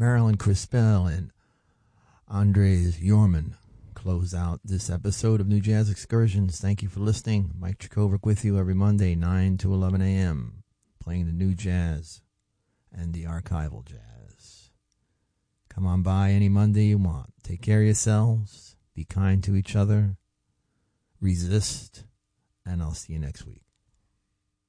Marilyn Crispell and Andres Yorman close out this episode of New Jazz Excursions. Thank you for listening. Mike Chikovic with you every Monday, 9 to 11 a.m., playing the new jazz and the archival jazz. Come on by any Monday you want. Take care of yourselves. Be kind to each other. Resist. And I'll see you next week.